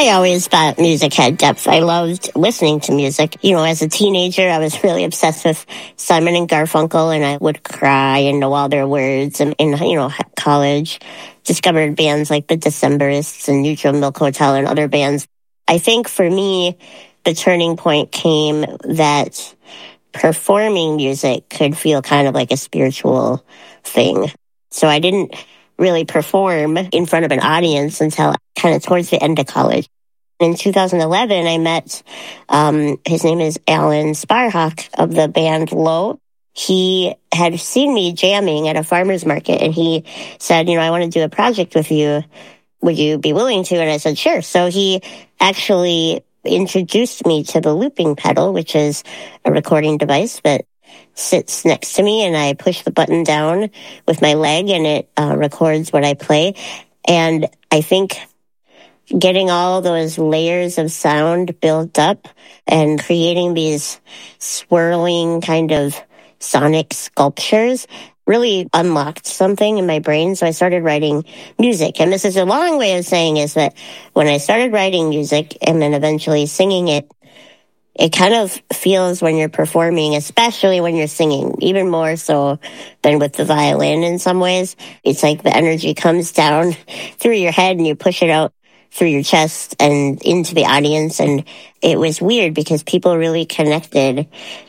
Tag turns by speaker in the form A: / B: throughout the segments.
A: I always thought music had depth. I loved listening to music. You know, as a teenager, I was really obsessed with Simon and Garfunkel, and I would cry and know all their words. And in, college, discovered bands like the Decemberists and Neutral Milk Hotel and other bands. I think for me, the turning point came that performing music could feel kind of like a spiritual thing. So I didn't really perform in front of an audience until kind of towards the end of college. In 2011, I met, his name is Alan Sparhawk of the band Low. He had seen me jamming at a farmer's market, and he said, I want to do a project with you. Would you be willing to? And I said, sure. So he actually introduced me to the looping pedal, which is a recording device that sits next to me, and I push the button down with my leg and it records what I play. And I think getting all those layers of sound built up and creating these swirling kind of sonic sculptures really unlocked something in my brain. So I started writing music. And this is a long way of saying is that when I started writing music and then eventually singing it, it kind of feels when you're performing, especially when you're singing, even more so than with the violin in some ways. It's like the energy comes down through your head and you push it out through your chest and into the audience. And it was weird because people really connected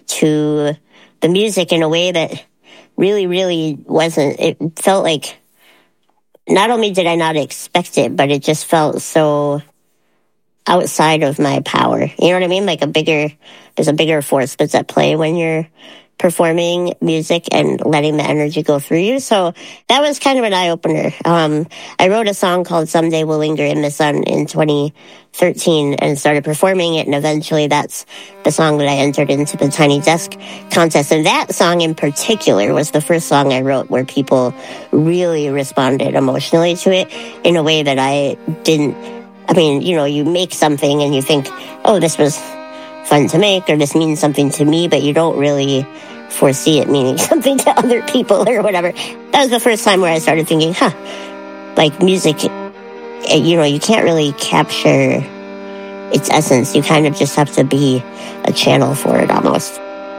A: to the music in a way that really, really wasn't. It felt like not only did I not expect it, but it just felt so outside of my power. You know what I mean? Like there's a bigger force that's at play when you're performing music and letting the energy go through you. So that was kind of an eye-opener. I wrote a song called Someday We'll Linger in the Sun in 2013 and started performing it, and eventually that's the song that I entered into the Tiny Desk contest. And that song in particular was the first song I wrote where people really responded emotionally to it in a way that I didn't. I mean, you make something and you think, oh, this was fun to make, or this means something to me, but you don't really foresee it meaning something to other people or whatever. That was the first time where I started thinking, like music, you can't really capture its essence. You kind of just have to be a channel for it almost.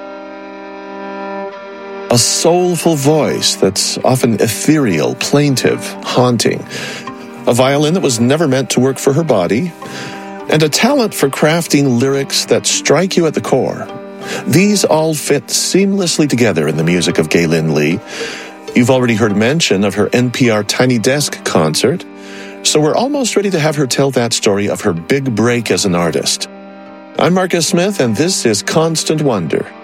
B: A soulful voice that's often ethereal, plaintive, haunting. A violin that was never meant to work for her body, and a talent for crafting lyrics that strike you at the core. These all fit seamlessly together in the music of Gaylin Lee. You've already heard mention of her NPR Tiny Desk concert, so we're almost ready to have her tell that story of her big break as an artist. I'm Marcus Smith, and this is Constant Wonder.